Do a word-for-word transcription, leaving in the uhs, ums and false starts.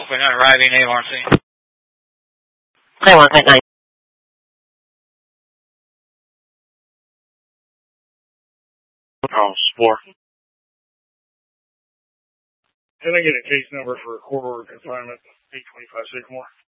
Hopefully not arriving A R C. I want that nine. Oh, Spore. Can I get a case number for a court order confinement, eight twenty-five Sycamore?